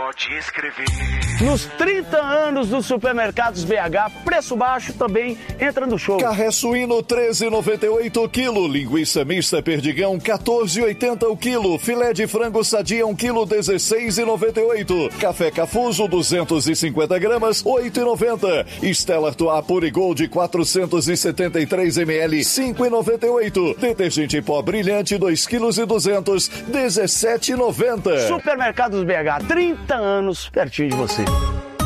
pode escrever. Nos 30 anos dos Supermercados BH, preço baixo também entra no show. Carré suíno 13,98 o quilo, linguiça mista perdigão 14,80 o quilo, filé de frango sadia 1 quilo 16,98, café Cafuso 250 gramas 8,90, Stella Artois Pure Gold 473 ml 5,98, detergente pó brilhante 2 quilos e 200 17,90. Supermercados BH, 30 anos pertinho de você.